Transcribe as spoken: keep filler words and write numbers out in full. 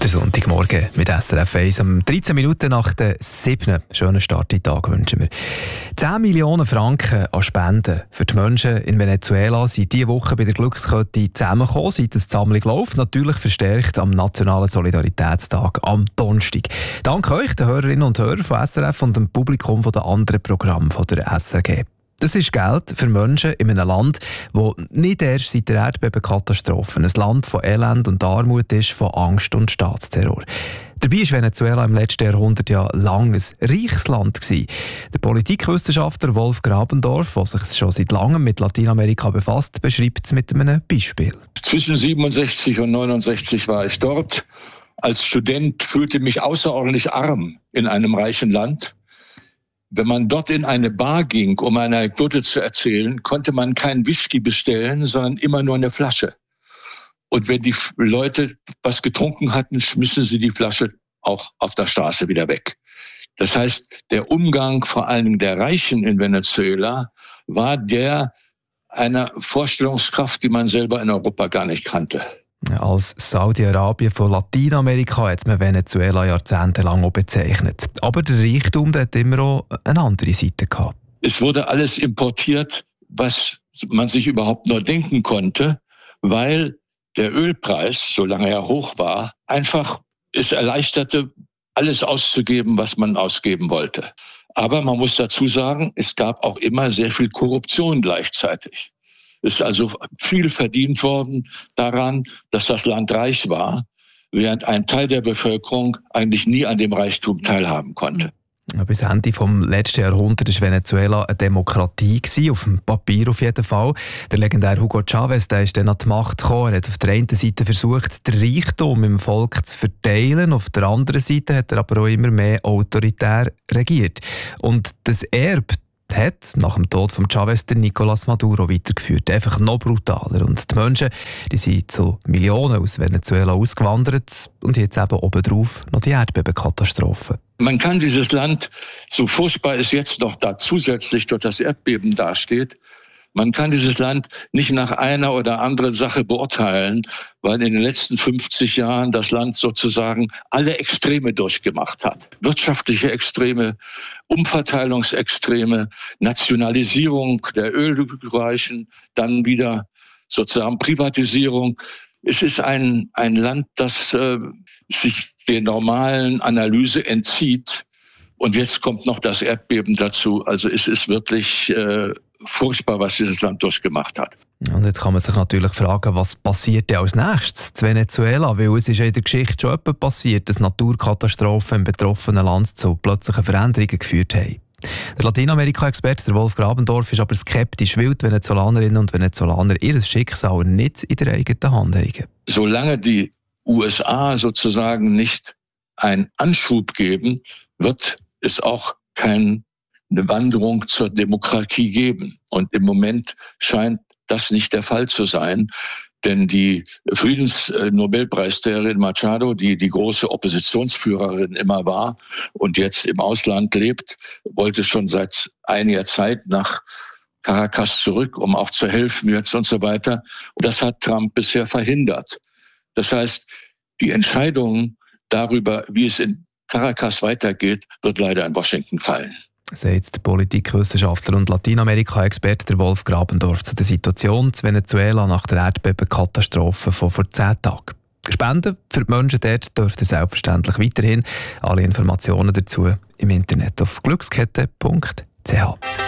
Der Sonntagmorgen mit S R F eins. Um dreizehn Minuten nach der siebten Schönen Start in den Tag wünschen wir. zehn Millionen Franken an Spenden für die Menschen in Venezuela sind diese Woche bei der Glückskette zusammengekommen, seit die Sammlung läuft. Natürlich verstärkt am Nationalen Solidaritätstag am Donnerstag. Danke euch, den Hörerinnen und Hörern von S R F und dem Publikum von den anderen Programmen von der S R G. Das ist Geld für Menschen in einem Land, das nicht erst seit der Erdbebenkatastrophe ein Land von Elend und Armut ist, von Angst und Staatsterror. Dabei war Venezuela im letzten Jahrhundert ja lang ein reiches Land gewesen. Der Politikwissenschaftler Wolf Grabendorf, der sich schon seit langem mit Lateinamerika befasst, beschreibt es mit einem Beispiel. Zwischen siebenundsechzig und neunundsechzig war ich dort. Als Student fühlte mich außerordentlich arm in einem reichen Land. Wenn man dort in eine Bar ging, um eine Anekdote zu erzählen, konnte man keinen Whisky bestellen, sondern immer nur eine Flasche. Und wenn die Leute was getrunken hatten, schmissen sie die Flasche auch auf der Straße wieder weg. Das heißt, der Umgang vor allen Dingen der Reichen in Venezuela war der einer Vorstellungskraft, die man selber in Europa gar nicht kannte. Als Saudi-Arabien von Lateinamerika hat man Venezuela jahrzehntelang auch bezeichnet. Aber der Reichtum der hat immer auch eine andere Seite gehabt. Es wurde alles importiert, was man sich überhaupt nur denken konnte, weil der Ölpreis, solange er hoch war, einfach es erleichterte, alles auszugeben, was man ausgeben wollte. Aber man muss dazu sagen, es gab auch immer sehr viel Korruption gleichzeitig. Es ist also viel verdient worden daran, dass das Land reich war, während ein Teil der Bevölkerung eigentlich nie an dem Reichtum teilhaben konnte. Bis Ende des letzten Jahrhunderts war Venezuela eine Demokratie, auf dem Papier auf jeden Fall. Der legendäre Hugo Chavez, der ist dann an die Macht gekommen. Er hat auf der einen Seite versucht, den Reichtum im Volk zu verteilen, auf der anderen Seite hat er aber auch immer mehr autoritär regiert. Und das Erbe hat nach dem Tod von Chavez der Nicolás Maduro weitergeführt. Einfach noch brutaler. Und die Menschen die sind zu Millionen aus Venezuela ausgewandert und jetzt eben obendrauf noch die Erdbebenkatastrophe. Man kann dieses Land, so furchtbar es jetzt noch da zusätzlich durch das Erdbeben dasteht, man kann dieses Land nicht nach einer oder anderen Sache beurteilen, weil in den letzten fünfzig Jahren das Land sozusagen alle Extreme durchgemacht hat. Wirtschaftliche Extreme, Umverteilungsextreme, Nationalisierung der Ölreichen, dann wieder sozusagen Privatisierung. Es ist ein, ein Land, das äh, sich der normalen Analyse entzieht. Und jetzt kommt noch das Erdbeben dazu. Also es ist wirklich äh, furchtbar, was dieses Land durchgemacht hat. Und jetzt kann man sich natürlich fragen, was passiert denn als nächstes zu Venezuela? Weil es ist ja in der Geschichte schon etwas passiert, dass Naturkatastrophen im betroffenen Land zu plötzlichen Veränderungen geführt haben. Der Lateinamerika-Experte Wolf Grabendorf ist aber skeptisch, weil die Venezolanerinnen und Venezolaner ihr Schicksal nicht in der eigenen Hand haben. Solange die U S A sozusagen nicht einen Anschub geben, wird es auch keine Wanderung zur Demokratie geben. Und im Moment scheint das nicht der Fall zu sein, denn die Friedensnobelpreisträgerin Machado, die die große Oppositionsführerin immer war und jetzt im Ausland lebt, wollte schon seit einiger Zeit nach Caracas zurück, um auch zu helfen jetzt und so weiter. Und das hat Trump bisher verhindert. Das heißt, die Entscheidung darüber, wie es in Caracas weitergeht, wird leider in Washington fallen. Sagt der Politikwissenschaftler und Lateinamerika-Experte Wolf Grabendorf zu der Situation in Venezuela nach der Erdbebenkatastrophe von vor zehn Tagen. Spenden für die Menschen dort dürft ihr selbstverständlich weiterhin. Alle Informationen dazu im Internet auf glückskette punkt c h.